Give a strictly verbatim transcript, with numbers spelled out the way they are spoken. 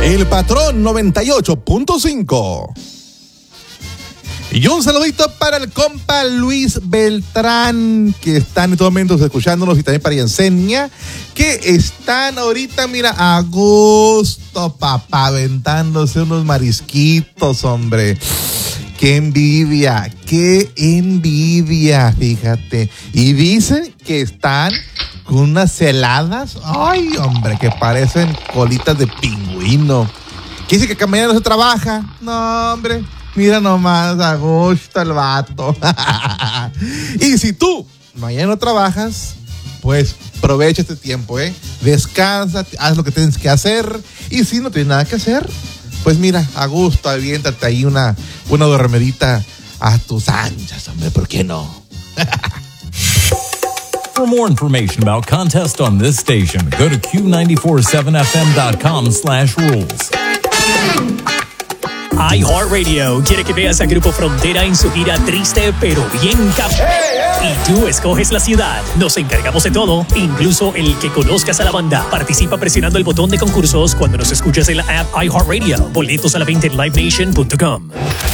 El Patrón noventa y ocho punto cinco. Y un saludito para el compa Luis Beltrán, que están en estos momentos escuchándonos, y también para Yesenia, que están ahorita, mira, a gusto, papá, aventándose unos marisquitos, hombre. Qué envidia, qué envidia, fíjate. Y dicen que están con unas heladas, ay, hombre, que parecen colitas de pingüino. ¿Qué dice que mañana no se trabaja? No, hombre. Mira nomás, a gusto el vato. Y si tú mañana no trabajas, pues aprovecha este tiempo, ¿eh? Descansa, haz lo que tienes que hacer. Y si no tienes nada que hacer, pues mira, a gusto, aviéntate ahí una, una dormidita a tus anchas, hombre, ¿por qué no? For more information about contests on this station, go to Q nine four seven F M dot com slash rules. iHeartRadio quiere que veas a Grupo Frontera en su gira Triste pero bien cap... Y tú escoges la ciudad. Nos encargamos de todo, incluso el que conozcas a la banda. Participa presionando el botón de concursos cuando nos escuchas en la app iHeartRadio. Boletos a la venta en live nation punto com.